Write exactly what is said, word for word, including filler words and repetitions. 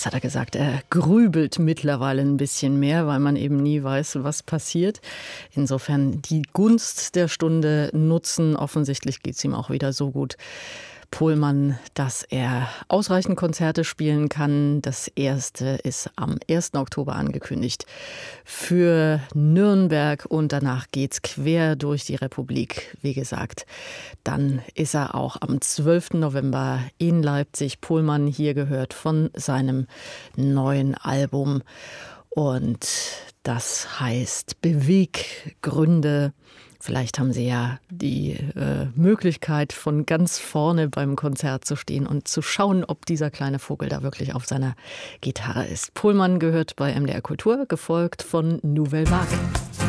was hat er gesagt? Er grübelt mittlerweile ein bisschen mehr, weil man eben nie weiß, was passiert. Insofern die Gunst der Stunde nutzen. Offensichtlich geht es ihm auch wieder so gut, Pohlmann, dass er ausreichend Konzerte spielen kann. Das erste ist am ersten Oktober angekündigt für Nürnberg und danach geht's quer durch die Republik. Wie gesagt, dann ist er auch am zwölften November in Leipzig. Pohlmann hier gehört von seinem neuen Album und das heißt Beweggründe. Vielleicht haben Sie ja die äh, Möglichkeit, von ganz vorne beim Konzert zu stehen und zu schauen, ob dieser kleine Vogel da wirklich auf seiner Gitarre ist. Pohlmann gehört bei M D R Kultur, gefolgt von Nouvelle Vague.